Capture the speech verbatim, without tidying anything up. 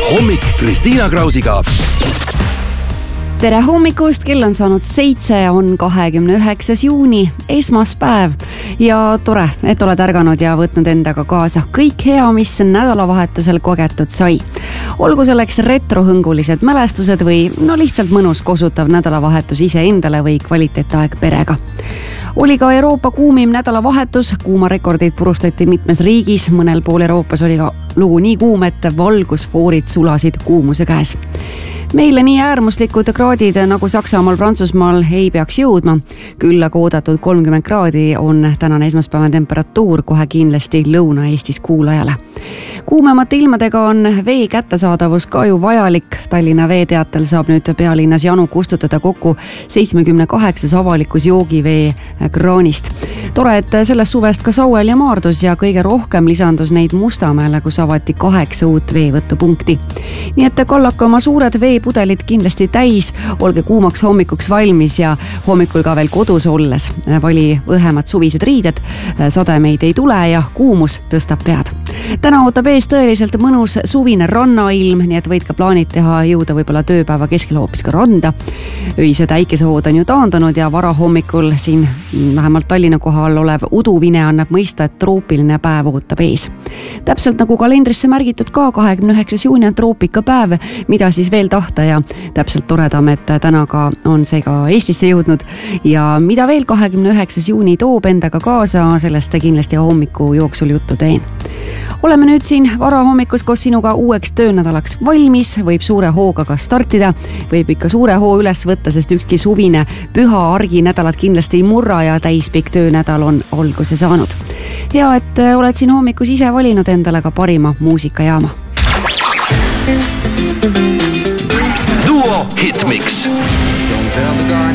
hommik Kristiina Krausiga. Tere hommikust, kell on saanud seitse, on kahekümne üheksas juuni, esmaspäev ja tore, et oled ärganud ja võtnud endaga kaasa kõik hea, mis nädalavahetusel kogetud sai. Olgu selleks retrohõngulised mälestused või no lihtsalt mõnus kosutav nädalavahetus ise endale või kvaliteetaeg perega. Oli ka Euroopa kuumim nädalavahetus, kuumarekordeid purustati mitmes riigis, mõnel pool Euroopas oli ka lugu nii kuum, et valgusfoorid sulasid kuumuse käes. Meile nii äärmuslikud kraadid nagu Saksamaal, Prantsusmaal ei peaks jõudma. Küll aga oodatud kolmkümmend kraadi on tänane esmaspäevane temperatuur kohe kindlasti Lõuna-Eestis kuulajale. Kuumemate ilmadega on vee kättesaadavus ka ju vajalik. Tallinna veeteatel saab nüüd pealinnas janu kustutada kokku seitsmekümne kaheksas avalikus joogivee kraanist. Tore, et sellest suvest ka Sauel ja Maardus ja kõige rohkem lisandus neid Mustamäele, kus avati kaheksa uut veevõtupunkti. Nii et kallaka oma suured veepudelid kindlasti täis, olge kuumaks hommikuks valmis ja hommikul ka veel kodus olles. Vali õhemad suvised riided, sademeid ei tule ja kuumus tõstab pead. Täna ootab ees tõeliselt mõnus suvine rannailm, nii et võid ka plaanid teha jõuda võib-olla tööpäeva keskel hoopis ka randa. Öised äikesehood on ju taandunud ja varahommikul siin vähemalt Tallinna kohal olev uduvine annab mõista, et troopiline päev ootab ees. Täpselt nagu kalendrisse märgitud ka kahekümne üheksas juuni on troopikapäev, mida siis veel tahta ja täpselt toredam, et täna ka on see ka Eestisse jõudnud ja mida veel kahekümne üheksas juuni toob endaga kaasa, sellest kindlasti hommiku jooksul juttu teen. Oleme nüüd siin varahommikus koos sinuga uueks töönädalaks valmis, võib suure hooga ka startida, võib ikka suure hoo üles võtta, sest ükski suvine püha argi nädalat kindlasti ei murra ja täispikk töönädal on alguse saanud. Hea, et oled siin hommikus ise valinud endale ka parima muusikajaama. Duo Hitmix.